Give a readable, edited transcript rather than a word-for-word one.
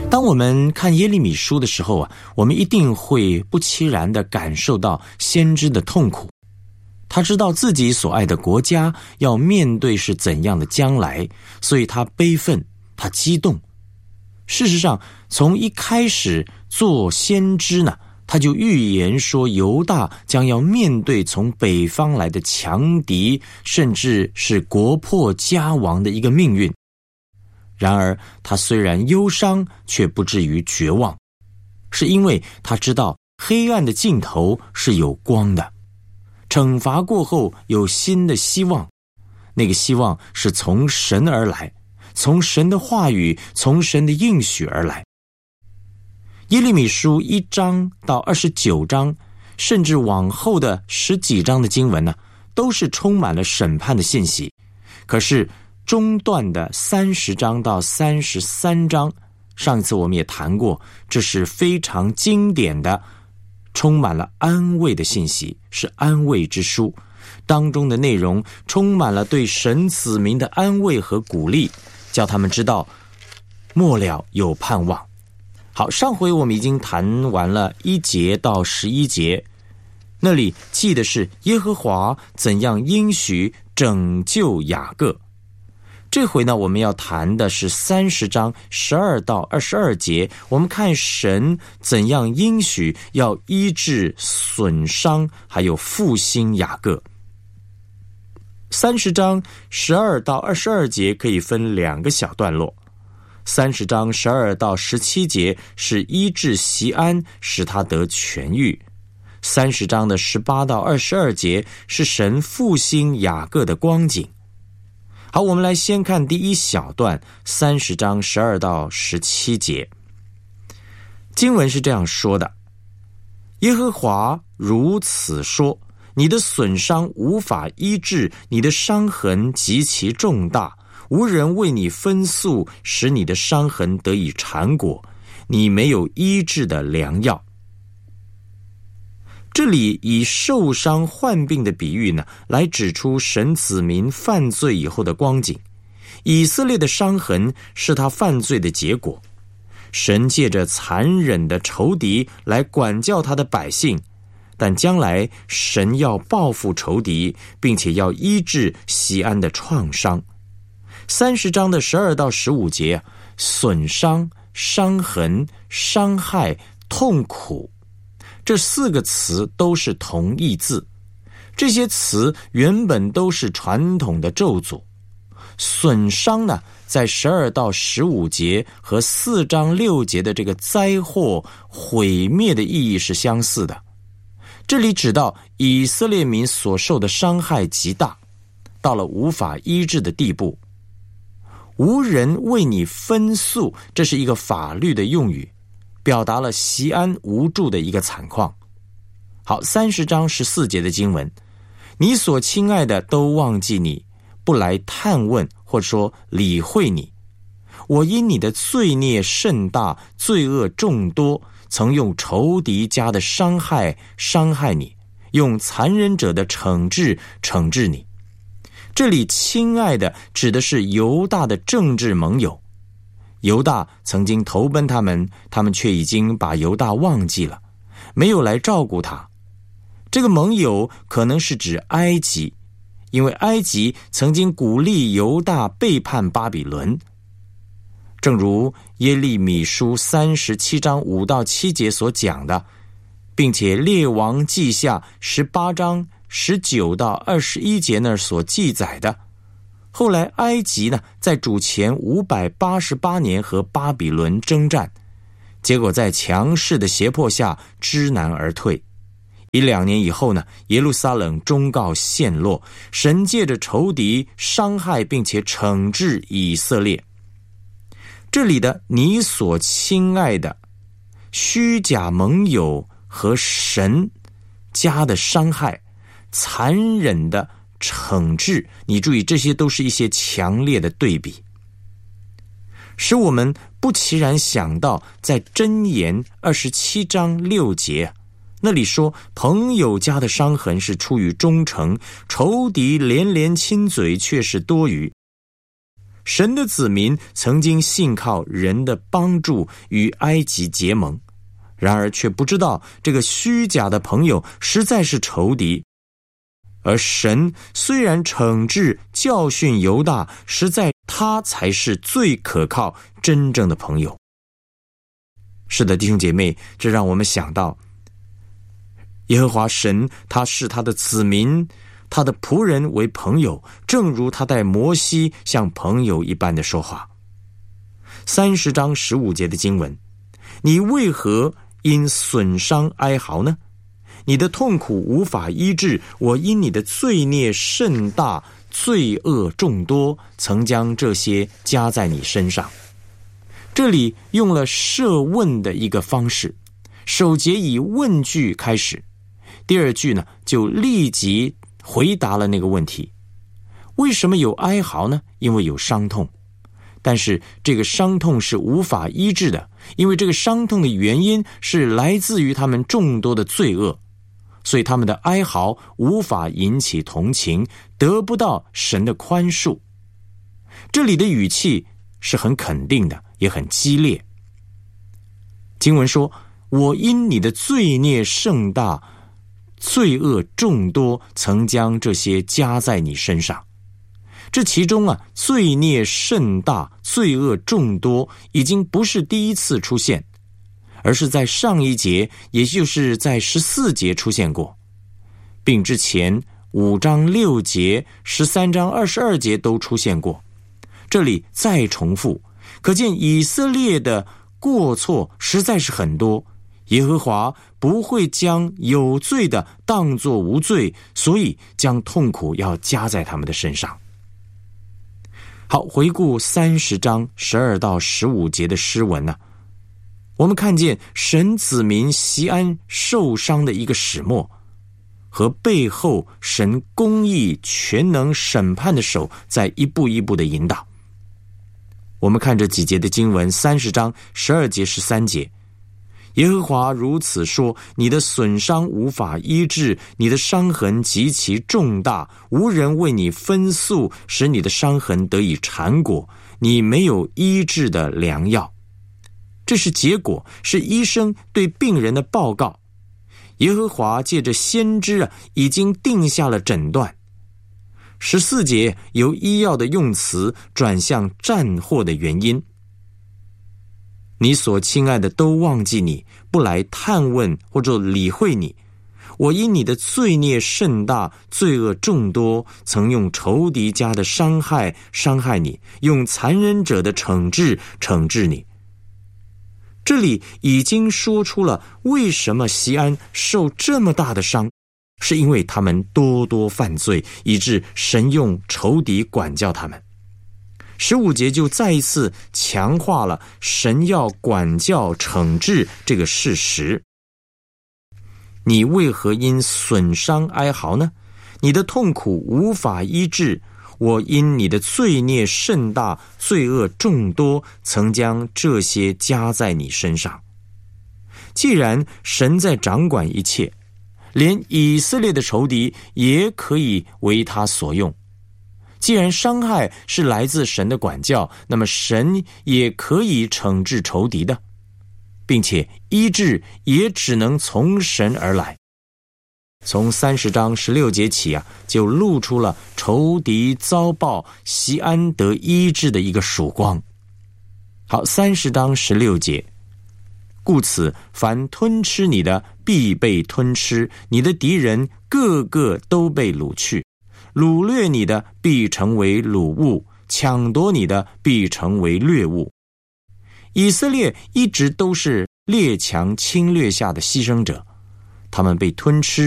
当我们看耶利米书的时候我们一定会不期然地感受到先知的痛苦。他知道自己所爱的国家要面对是怎样的将来，所以他悲愤，他激动。事实上，从一开始做先知呢，他就预言说犹大将要面对从北方来的强敌，甚至是国破家亡的一个命运。然而他虽然忧伤，却不至于绝望，是因为他知道黑暗的尽头是有光的，惩罚过后有新的希望，那个希望是从神而来，从神的话语，从神的应许而来。耶利米书1章到29章，甚至往后的10几章的经文呢，都是充满了审判的信息。可是中段的30章到33章，上一次我们也谈过，这是非常经典的，充满了安慰的信息，是安慰之书。当中的内容充满了对神子民的安慰和鼓励，叫他们知道末了有盼望。好，上回我们已经谈完了1节到11节，那里记的是耶和华怎样应许拯救雅各。这回呢，我们要谈的是30章12到22节，我们看神怎样应许要医治损伤，还有复兴雅各。30章12到22节可以分2个小段落。30章12到17节是医治锡安，使他得痊愈。30章的18到22节是神复兴雅各的光景。好，我们来先看第一小段，30章12到17节。经文是这样说的：耶和华如此说，你的损伤无法医治，你的伤痕极其重大，无人为你分诉，使你的伤痕得以缠裹，你没有医治的良药。这里以受伤患病的比喻呢，来指出神子民犯罪以后的光景。以色列的伤痕是他犯罪的结果，神借着残忍的仇敌来管教他的百姓，但将来神要报复仇敌，并且要医治锡安的创伤。30章的12到15节，损伤、伤痕、伤害、痛苦，这4个词都是同义字。这些词原本都是传统的咒诅。损伤呢，在12到15节和4章6节的这个灾祸毁灭的意义是相似的。这里指到以色列民所受的伤害极大，到了无法医治的地步。无人为你分诉，这是一个法律的用语，表达了锡安无助的一个惨况。好，30章14节的经文，你所亲爱的都忘记你，不来探问，或者说理会你。我因你的罪孽甚大，罪恶众多，曾用仇敌家的伤害伤害你，用残忍者的惩治惩治你。这里亲爱的指的是犹大的政治盟友。犹大曾经投奔他们，他们却已经把犹大忘记了，没有来照顾他。这个盟友可能是指埃及，因为埃及曾经鼓励犹大背叛巴比伦。正如耶利米书37章5到7节所讲的，并且列王记下18章19到21节那儿所记载的，后来埃及呢，在主前588年和巴比伦征战，结果在强势的胁迫下知难而退。1-2年以后呢，耶路撒冷终告陷落，神借着仇敌伤害并且惩治以色列。这里的你所亲爱的虚假盟友和神家的伤害，残忍的惩治，你注意，这些都是一些强烈的对比，使我们不期然想到在箴言27章6节，那里说朋友家的伤痕是出于忠诚，仇敌连连亲嘴却是多余。 神的子民曾经信靠人的帮助与埃及结盟，然而却不知道这个虚假的朋友实在是仇敌。而神虽然惩治教训犹大，实在他才是最可靠真正的朋友。是的，弟兄姐妹，这让我们想到耶和华神，他视他的子民，他的仆人为朋友，正如他待摩西像朋友一般的说话。30章15节的经文，你为何因损伤哀嚎呢？你的痛苦无法医治，我因你的罪孽甚大，罪恶众多，曾将这些加在你身上。这里用了设问的一个方式，首节以问句开始，第二句呢就立即回答了那个问题。为什么有哀嚎呢？因为有伤痛，但是这个伤痛是无法医治的，因为这个伤痛的原因是来自于他们众多的罪恶，所以他们的哀嚎无法引起同情，得不到神的宽恕。这里的语气是很肯定的，也很激烈。经文说，我因你的罪孽甚大，罪恶众多，曾将这些加在你身上。这其中罪孽甚大，罪恶众多，已经不是第一次出现，而是在上一节，也就是在14节出现过，并之前5章6节、13章22节都出现过。这里再重复，可见以色列的过错实在是很多，耶和华不会将有罪的当作无罪，所以将痛苦要加在他们的身上。好，回顾30章12到15节的诗文我们看见神子民锡安受伤的一个始末，和背后神公义全能审判的手在一步一步的引导。我们看这几节的经文，30章12节13节，耶和华如此说，你的损伤无法医治，你的伤痕极其重大，无人为你分诉，使你的伤痕得以缠裹，你没有医治的良药。这是结果，是医生对病人的报告。耶和华借着先知已经定下了诊断。14节由医药的用词转向战祸的原因。你所亲爱的都忘记你，不来探问或者理会你。我因你的罪孽甚大，罪恶众多，曾用仇敌家的伤害你，用残忍者的惩治你。这里已经说出了为什么锡安受这么大的伤，是因为他们多多犯罪，以致神用仇敌管教他们。15节就再一次强化了神要管教惩治这个事实。你为何因损伤哀嚎呢？你的痛苦无法医治，我因你的罪孽甚大，罪恶众多，曾将这些加在你身上。既然神在掌管一切，连以色列的仇敌也可以为他所用。既然伤害是来自神的管教，那么神也可以惩治仇敌的，并且医治也只能从神而来。从30章16节起就露出了仇敌遭报，锡安得医治的一个曙光。好，30章16节，故此凡吞吃你的必被吞吃，你的敌人个个都被掳去，掳掠你的必成为掳物，抢夺你的必成为掠物。以色列一直都是列强侵略下的牺牲者，他们被吞吃